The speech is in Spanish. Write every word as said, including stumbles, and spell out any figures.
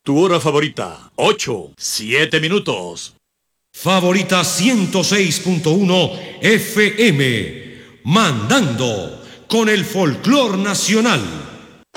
Tu hora favorita, ocho, siete minutos. Favorita ciento seis punto uno F M, mandando con el folclor nacional.